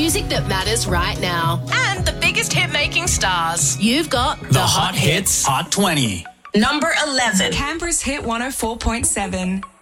music that matters right now. And the biggest hit-making stars. You've got The Hot Hits Hot 20. Number 11. Canberra's Hit 104.7.